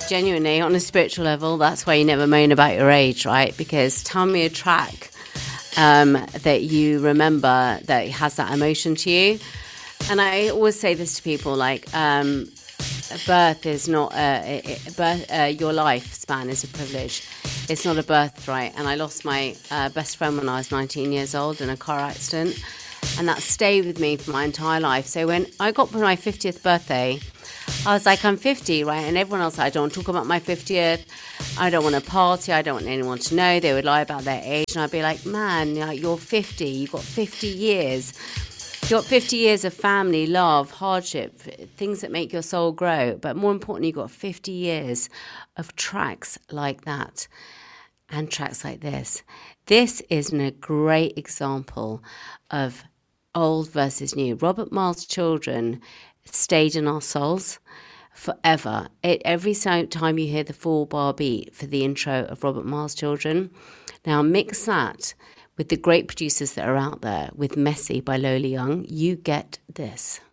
genuinely, on a spiritual level, that's why you never moan about your age, right? Because tell me a track that you remember that has that emotion to you. And I always say this to people, like, birth is not your lifespan is a privilege. It's not a birthright. And I lost my best friend when I was 19 years old in a car accident, and that stayed with me for my entire life. So when I got my 50th birthday, I was like, I'm 50, right? And everyone else, I don't want to talk about my 50th. I don't want to party. I don't want anyone to know. They would lie about their age. And I'd be like, man, you're 50. You've got 50 years. You've got 50 years of family, love, hardship, things that make your soul grow. But more importantly, you've got 50 years of tracks like that and tracks like this. This is a great example of old versus new. Robert Miles' Children stayed in our souls forever. Every time you hear the 4-bar beat for the intro of Robert Miles' Children, now mix that with the great producers that are out there, with Messy by Lola Young, you get this.